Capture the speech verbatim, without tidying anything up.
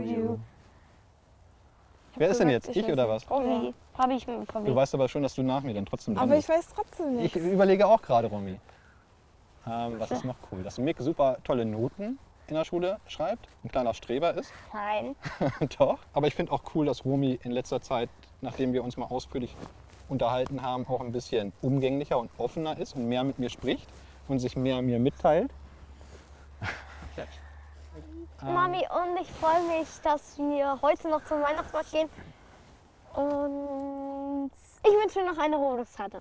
you. Wer ist denn gesagt, jetzt? ich Ich weiß oder nicht. was? Romy, habe ich mit Du weißt aber schon, dass du nach mir dann trotzdem dran Aber ich bist. weiß trotzdem nicht. Ich überlege auch gerade, Romy. Ähm, was ist noch cool? Dass Mick super tolle Noten in der Schule schreibt, ein kleiner Streber ist. Nein. Doch. Aber ich finde auch cool, dass Romy in letzter Zeit, nachdem wir uns mal ausführlich unterhalten haben, auch ein bisschen umgänglicher und offener ist und mehr mit mir spricht und sich mehr mir mitteilt. Mami, und ich freue mich, dass wir heute noch zum Weihnachtsmarkt gehen. Und ich wünsche mir noch eine Roblox-Karte.